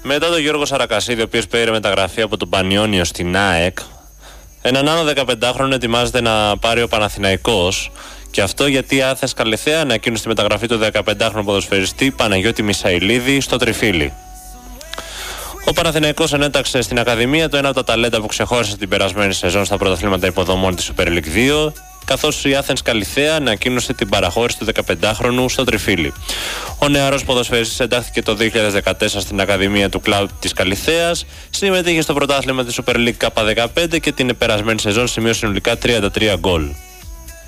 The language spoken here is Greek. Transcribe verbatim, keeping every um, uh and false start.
Μετά τον Γιώργο Σαρακασίδη, ο οποίος πήρε μεταγραφή από τον Πανιόνιο στην ΑΕΚ, έναν άλλο δεκαπεντάχρονο ετοιμάζεται να πάρει ο Παναθηναϊκός. Και αυτό γιατί η Άθες Καλιθέα ανακοίνωσε τη μεταγραφή του δεκαπεντάχρονου ποδοσφαιριστή Παναγιώτη Μισαηλίδη στο Τριφύλι. Ο Παναθηναϊκός ενέταξε στην Ακαδημία το ένα από τα ταλέντα που ξεχώρισε την περασμένη σεζόν στα πρωταθλήματα υποδομών της Super League δύο, καθώς η Άθενς Καλιθέα ανακοίνωσε την παραχώρηση του δεκαπεντάχρονου στο Τριφύλι. Ο νεαρός ποδοσφαιριστής εντάχθηκε το δύο χιλιάδες δεκατέσσερα στην Ακαδημία του Κλαμπ της Καλιθέας, συμμετείχε στο πρωτάθλημα της Super League Κάπα δεκαπέντε και την περασμένη σεζόν σημείωσε συνολικά τριάντα τρία γκολ.